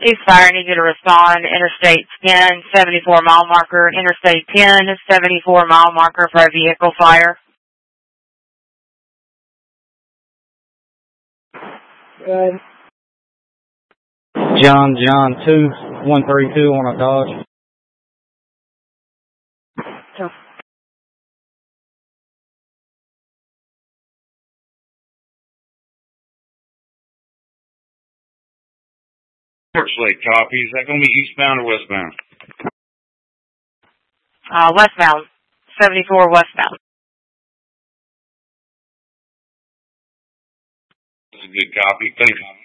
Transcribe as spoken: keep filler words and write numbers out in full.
East Fire, I need you to respond. Interstate ten, seventy-four mile marker. Interstate ten, seventy-four mile marker for a vehicle fire. Good. John, John, two, one three two on a Dodge. So, Porch Lake, copy. Is that going to be eastbound or westbound? uh, westbound. seventy-four westbound. That's a good copy. Thank you.